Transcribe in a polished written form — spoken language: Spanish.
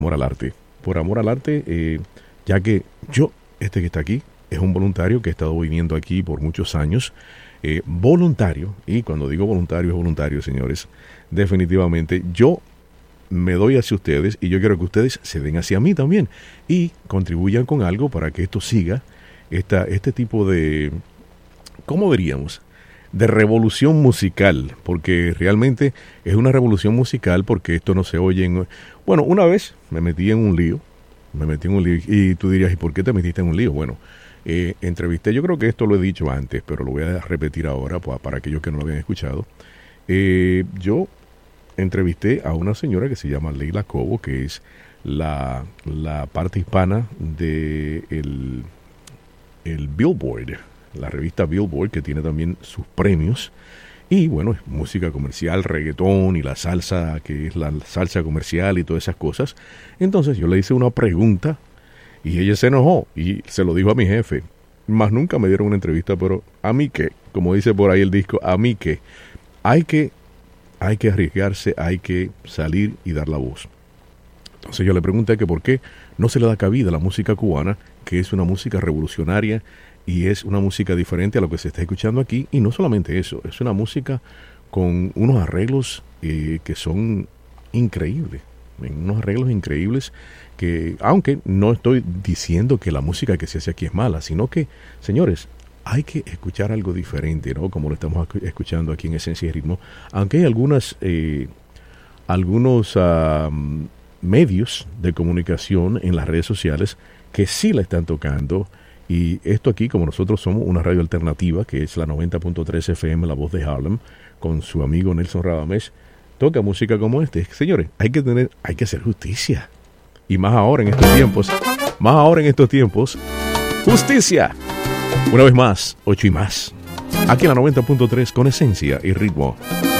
amor al arte. Por amor al arte, ya que yo, que está aquí, es un voluntario que ha estado viviendo aquí por muchos años. Voluntario, y cuando digo voluntario es voluntario, señores. Definitivamente, yo me doy hacia ustedes y yo quiero que ustedes se den hacia mí también y contribuyan con algo para que esto siga, este tipo de, ¿cómo diríamos?, de revolución musical, porque realmente es una revolución musical, porque esto no se oye en... Bueno, una vez me metí en un lío, y tú dirías, ¿y por qué te metiste en un lío? Bueno, entrevisté, yo creo que esto lo he dicho antes, pero lo voy a repetir ahora para aquellos que no lo habían escuchado. Yo entrevisté a una señora que se llama Leila Cobo, que es la parte hispana de el Billboard, la revista Billboard, que tiene también sus premios. Y bueno, es música comercial, reggaetón y la salsa, que es la salsa comercial y todas esas cosas. Entonces yo le hice una pregunta y ella se enojó y se lo dijo a mi jefe. Más nunca me dieron una entrevista, pero a mí qué, como dice por ahí el disco, a mí qué. Hay que arriesgarse, hay que salir y dar la voz. Entonces yo le pregunté que por qué no se le da cabida a la música cubana, que es una música revolucionaria y es una música diferente a lo que se está escuchando aquí. Y no solamente eso, es una música con unos arreglos que son increíbles, unos arreglos increíbles que, aunque no estoy diciendo que la música que se hace aquí es mala, sino que, señores, hay que escuchar algo diferente, ¿no? Como lo estamos escuchando aquí en Esencia y Ritmo, aunque hay algunos medios de comunicación en las redes sociales que sí la están tocando. Y esto aquí, como nosotros somos una radio alternativa, que es la 90.3 FM, La Voz de Harlem, con su amigo Nelson Radamés, toca música como este. Señores, hay que hacer justicia. Y más ahora en estos tiempos, justicia. Una vez más, 8 y más. Aquí en la 90.3 con Esencia y Ritmo.